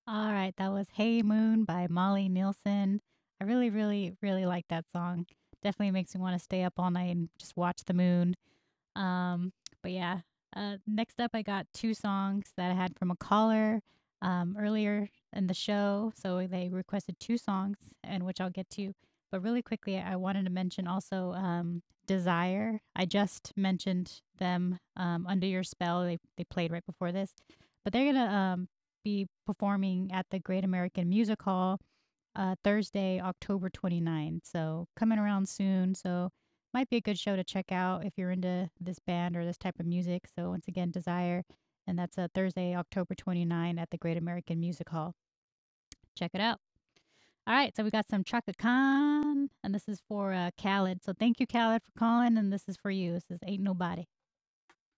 All right, that was Hey Moon by Molly Nielsen. I really, really, really like that song. Definitely makes me want to stay up all night and just watch the moon. Um, but yeah, next up, I got two songs that I had from a caller earlier in the show. So they requested two songs, and which I'll get to. But really quickly, I wanted to mention also Desire. I just mentioned them Under Your Spell. They played right before this, but they're gonna be performing at the Great American Music Hall Thursday, October 29th. So coming around soon. So might be a good show to check out if you're into this band or this type of music. So once again, Desire, and that's a Thursday, October 29th at the Great American Music Hall. Check it out. All right, so we got some Chaka Khan, and this is for Khaled. So thank you, Khaled, for calling, and this is for you. This is Ain't Nobody.